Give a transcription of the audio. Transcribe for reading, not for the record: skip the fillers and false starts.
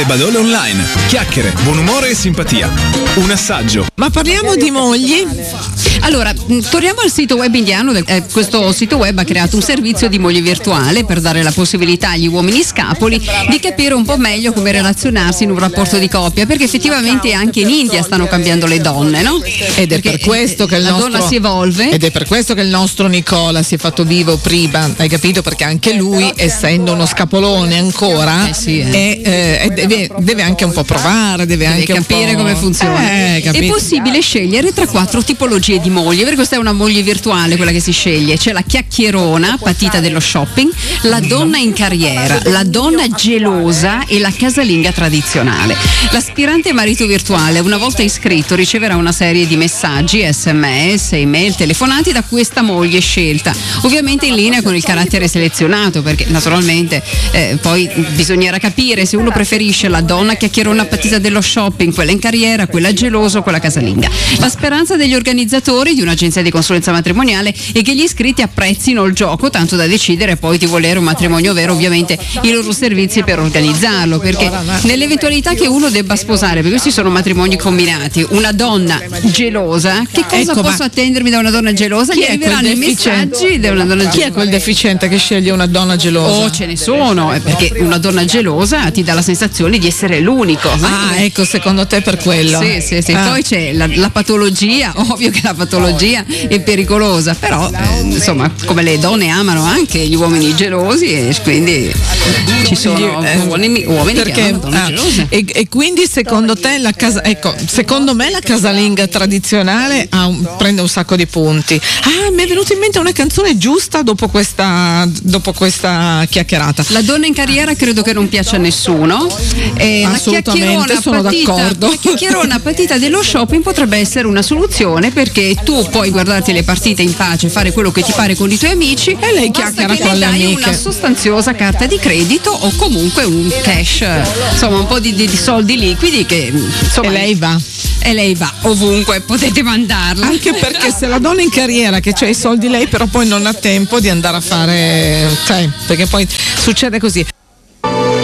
Badole Online, chiacchiere, buon umore e simpatia. Un assaggio. Ma parliamo di mogli? Allora, torniamo al sito web indiano. Questo sito web ha creato un servizio di moglie virtuale per dare la possibilità agli uomini scapoli di capire un po' meglio come relazionarsi in un rapporto di coppia, perché effettivamente anche in India stanno cambiando le donne, no? Ed è per questo che la donna si evolve. Ed è per questo che il nostro Nicola si è fatto vivo prima, hai capito? Perché anche lui, essendo uno scapolone ancora, deve anche un po' provare, deve anche capire come funziona. È possibile scegliere tra 4 tipologie di moglie, perché questa è una moglie virtuale quella che si sceglie. C'è la chiacchierona, patita dello shopping, la donna in carriera, la donna gelosa e la casalinga tradizionale. L'aspirante marito virtuale, una volta iscritto, riceverà una serie di messaggi, SMS, email, telefonati da questa moglie scelta, ovviamente in linea con il carattere selezionato, perché naturalmente poi bisognerà capire se uno preferisce la donna chiacchierona patita dello shopping, quella in carriera, quella gelosa o quella casalinga. La speranza degli organizzatori di un'agenzia di consulenza matrimoniale è che gli iscritti apprezzino il gioco tanto da decidere poi di volere un matrimonio vero, ovviamente i loro servizi per organizzarlo, perché nell'eventualità che uno debba sposare, perché questi sono matrimoni combinati, una donna gelosa, che cosa posso attendermi da una donna gelosa? Gli arriveranno i messaggi da una donna gelosa. Chi è quel deficiente che sceglie una donna gelosa? Ce ne sono, perché una donna gelosa ti dà la sensazione di essere l'unico. Ecco, secondo te per quello. Sì. Poi c'è la patologia, ovvio che la patologia è pericolosa, però insomma, come le donne amano anche gli uomini gelosi, e quindi ci sono uomini che amano donne gelose. E quindi secondo te secondo me la casalinga tradizionale prende un sacco di punti. Mi è venuta in mente una canzone giusta dopo questa chiacchierata. La donna in carriera credo che non piaccia a nessuno. Assolutamente, sono d'accordo. La chiacchierona patita dello shopping potrebbe essere una soluzione, perché tu puoi guardarti le partite in pace, fare quello che ti pare con i tuoi amici, e lei chiacchiera con le amiche. Una sostanziosa carta di credito o comunque un cash, insomma un po' di soldi liquidi che insomma, e lei va ovunque, potete mandarla. Anche perché se la donna in carriera che c'ha i soldi lei, però poi non ha tempo di andare a fare, perché poi succede così.